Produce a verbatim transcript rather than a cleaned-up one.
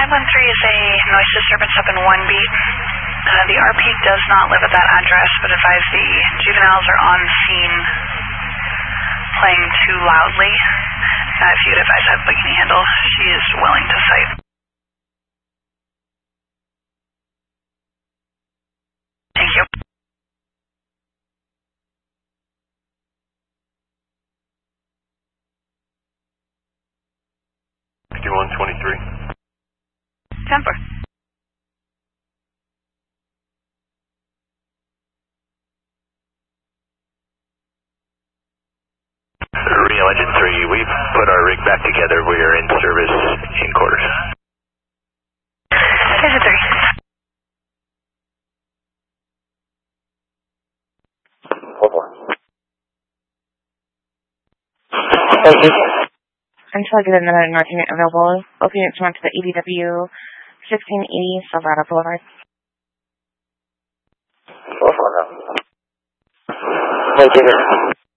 five one three is a noise disturbance up in one B. Uh, the R P does not live at that address, but advise the juveniles are on scene playing too loudly. Uh, if you'd advise that bikini handle, she is willing to cite. Thank you. fifty-one twenty-three. Temper. Rio Engine three, we've put our rig back together. We are in service in quarters. Engine three. One more. Thank you. Until I get another North unit available, both units went to the A D W sixteen eighty Silverado Boulevard. Thank you.